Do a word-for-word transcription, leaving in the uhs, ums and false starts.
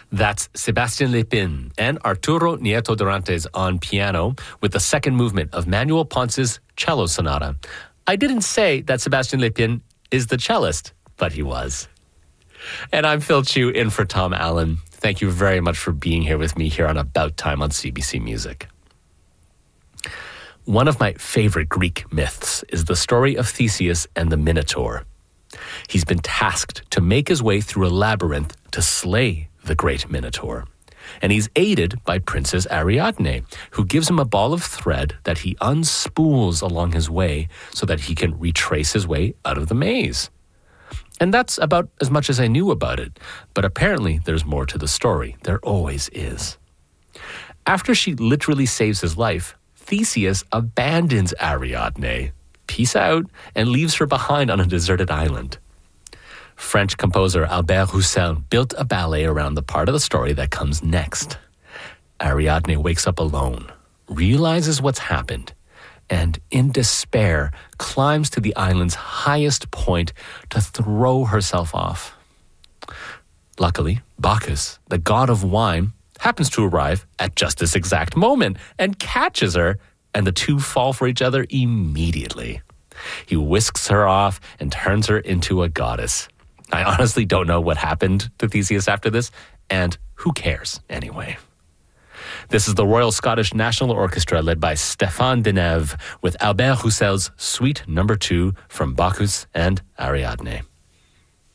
That's Sebastian Lepin and Arturo Nieto Durantes on piano with the second movement of Manuel Ponce's Cello Sonata. I didn't say that Sebastian Lepin is the cellist, but he was. And I'm Phil Chu in for Tom Allen. Thank you very much for being here with me here on About Time on C B C Music. One of my favorite Greek myths is the story of Theseus and the Minotaur. He's been tasked to make his way through a labyrinth to slay the great Minotaur. And he's aided by Princess Ariadne, who gives him a ball of thread that he unspools along his way so that he can retrace his way out of the maze. And that's about as much as I knew about it, but apparently there's more to the story. There always is. After she literally saves his life, Theseus abandons Ariadne, peace out, and leaves her behind on a deserted island. French composer Albert Roussel built a ballet around the part of the story that comes next. Ariadne wakes up alone, realizes what's happened, and in despair climbs to the island's highest point to throw herself off. Luckily, Bacchus, the god of wine, happens to arrive at just this exact moment and catches her, and the two fall for each other immediately. He whisks her off and turns her into a goddess. I honestly don't know what happened to Theseus after this, and who cares anyway? This is the Royal Scottish National Orchestra led by Stéphane Deneuve with Albert Roussel's Suite Number Two from Bacchus and Ariadne.